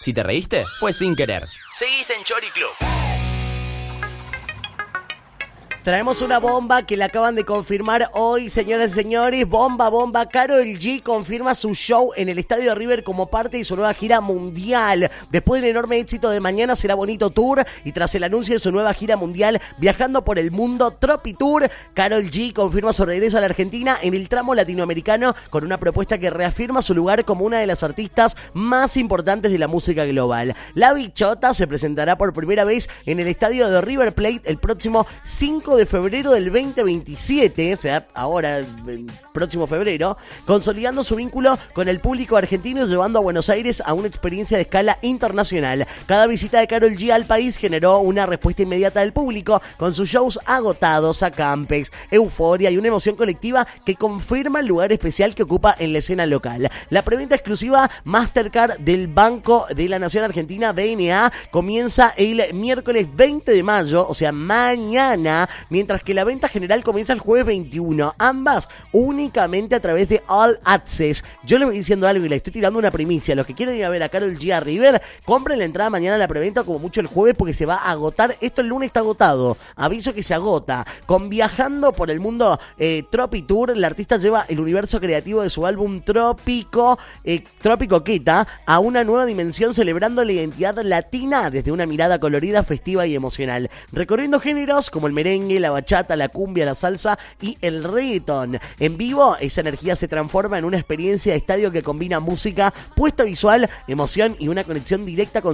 Si te reíste, fue sin querer. Seguís en Chori Club. Traemos una bomba que la acaban de confirmar hoy, señoras y señores. Bomba. Karol G confirma su show en el Estadio River como parte de su nueva gira mundial. Después del enorme éxito de Mañana Será Bonito Tour y tras el anuncio de su nueva gira mundial Viajando por el Mundo Tropi Tour, Karol G confirma su regreso a la Argentina en el tramo latinoamericano con una propuesta que reafirma su lugar como una de las artistas más importantes de la música global. La Bichota se presentará por primera vez en el estadio de River Plate el próximo 5 de febrero del 2027, o sea, ahora, el próximo febrero, consolidando su vínculo con el público argentino y llevando a Buenos Aires a una experiencia de escala internacional. Cada visita de Karol G al país generó una respuesta inmediata del público, con sus shows agotados, Acampex, euforia y una emoción colectiva que confirma el lugar especial que ocupa en la escena local. La preventa exclusiva Mastercard del Banco de la Nación Argentina, BNA, comienza el miércoles 20 de mayo, o sea, mañana, mientras que la venta general comienza el jueves 21, ambas únicamente a través de All Access. Yo le voy diciendo algo y le estoy tirando una primicia. Los que quieren ir a ver a Karol G a River, compren la entrada mañana a la preventa, como mucho el jueves, porque se va a agotar. Esto el lunes está agotado, aviso que se agota. Con Viajando por el Mundo Tropi Tour, la artista lleva el universo creativo de su álbum Trópico Queta a una nueva dimensión, celebrando la identidad latina desde una mirada colorida, festiva y emocional, recorriendo géneros como el merengue, la bachata, la cumbia, la salsa y el reggaetón. En vivo, esa energía se transforma en una experiencia de estadio que combina música, puesta visual, emoción y una conexión directa con